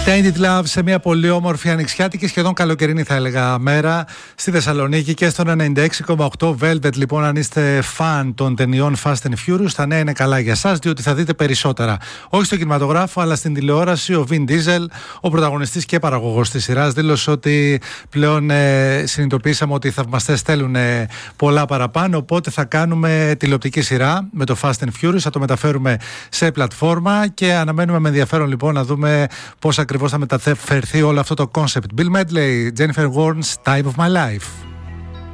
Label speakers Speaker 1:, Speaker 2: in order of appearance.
Speaker 1: Tainted Love σε μια πολύ όμορφη ανοιξιάτικη, σχεδόν καλοκαιρινή θα έλεγα μέρα στη Θεσσαλονίκη και στο 96,8 Velvet. Λοιπόν, αν είστε φαν των ταινιών Fast and Furious, τα νέα είναι καλά για εσάς, διότι θα δείτε περισσότερα. Όχι στο κινηματογράφο, αλλά στην τηλεόραση. Ο Vin Diesel, ο πρωταγωνιστής και παραγωγός της σειράς, δήλωσε ότι πλέον συνειδητοποίησαμε ότι οι θαυμαστές θέλουν πολλά παραπάνω. Οπότε θα κάνουμε τηλεοπτική σειρά με το Fast and Furious, θα το μεταφέρουμε σε πλατφόρμα και αναμένουμε με ενδιαφέρον λοιπόν να δούμε πώς ακριβώς θα μεταφερθεί όλο αυτό το concept. Bill Medley, Jennifer Warnes, Time of My Life.